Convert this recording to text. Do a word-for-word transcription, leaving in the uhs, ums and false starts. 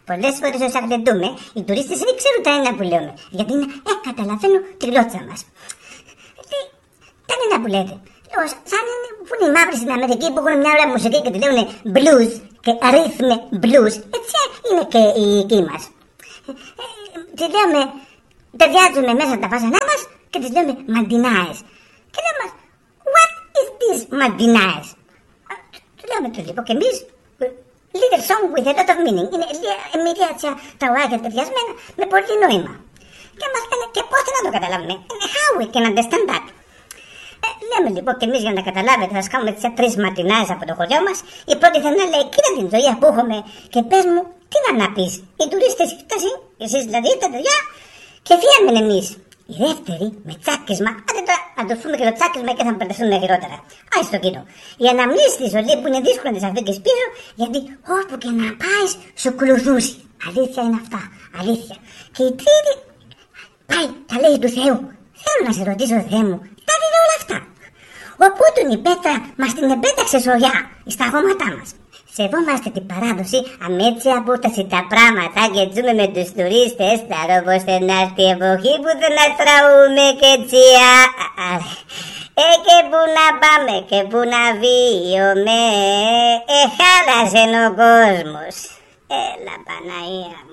Πολλές φορές ως αγλεντούμε, οι τουρίστες δεν ξέρουν τα ένα που λέμε. Γιατί είναι, ε, καταλαβαίνω τη γλώσσα μας. Λέει, τα ένα που λέτε. Λέω, σαν είναι, που είναι οι μαύροι στην Αμερική που έχουν μια ωραία μουσική και τη λένε blues και rhythm blues. Έτσι είναι και οι εκεί μας. Τις λέμε, ταιριάζουμε μέσα τα φάσανά μας και τις λέμε μαντινάες. Και λέμε, what is this μαντινάες? Του λέμε το λοιπόν και εμείς, little song with a lot of meaning. Είναι μια τραγουδάκια ταιριασμένα με πολύ νόημα. Και μας λένε και πώς να το καταλάβουμε. Είναι how we can understand that. Ε, λέμε λοιπόν και εμείς για να καταλάβετε, θα σκάμε τις τρεις μαρτινάες από το χωριό μας. Η πρώτη θα είναι, λέει, κοίτα την ζωή που έχουμε και πες μου, τι να να πεις. Οι τουρίστες φτάσει, εσείς δηλαδή τα δουλειά και φύγαμε εμείς. Η δεύτερη με τσάκισμα, άντε τώρα να το φούμε και το τσάκισμα και θα μπερδευτούν χειρότερα. Άι στο κοινό. Η αναμνήση στη ζωή που είναι δύσκολο να τις αφήκεις πίσω, γιατί όπου και να πάει σου κλουδούσει. Αλήθεια είναι αυτά. Αλήθεια. Και η τρίτη πάει τα λέει του Θεού. Θέλω να σε ρωτήσω, Θεέ μου, τα δει όλα αυτά. Οπότε η πέτρα μας την επέταξε σωριά στα χώματά μας. Σεβόμαστε την παράδοση, αν έτσι απόσταση τα πράγματα και ζούμε με τους τουρίστες, θα ρόβωστε να έρθει η εποχή που θα να τραούμε και έτσι α, α, α. Ε, και που να πάμε και που να βίωμε, ε, χάλασε ο κόσμος. Έλα Παναγία μου.